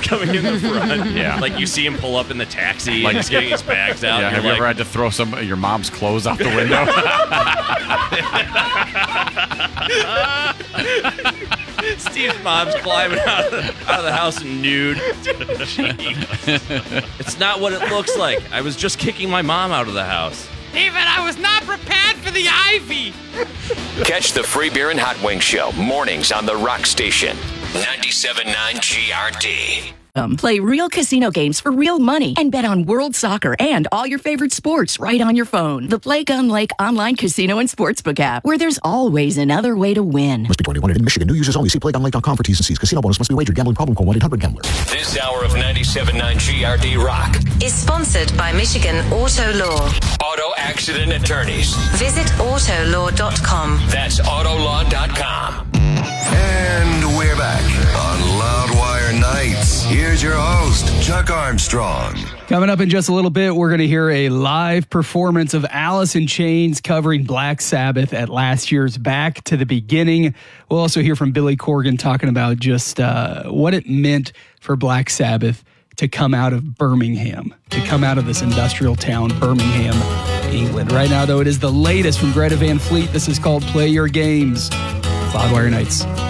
coming in the front. Yeah. Like you see him pull up in the taxi, like he's getting his bags out. Yeah, have you ever had to throw some of your mom's clothes out the window? Steve's mom's climbing out of the house nude. It's not what it looks like. I was just kicking my mom out of the house. David, I was not prepared for the ivy. Catch the Free Beer and Hot Wings Show mornings on the Rock Station. 97.9 GRD. Play real casino games for real money and bet on World Soccer and all your favorite sports right on your phone. The Play Gun Lake online casino and sportsbook app, where there's always another way to win. Must be 21 in Michigan. New users only. See playgunlake.com for T's and C's. Casino bonus must be wagered. Gambling problem? Call 1-800-GAMBLER. This hour of 97.9 GRD Rock is sponsored by Michigan Auto Law. Auto Accident Attorneys. Visit autolaw.com. That's autolaw.com. And we're back on Loudwire Nights. Here's your host, Chuck Armstrong. Coming up in just a little bit, we're going to hear a live performance of Alice in Chains covering Black Sabbath at last year's Back to the Beginning. We'll also hear from Billy Corgan talking about just what it meant for Black Sabbath to come out of Birmingham, to come out of this industrial town, Birmingham, England. Right now, though, it is the latest from Greta Van Fleet. This is called Play Your Games. Loudwire Nights.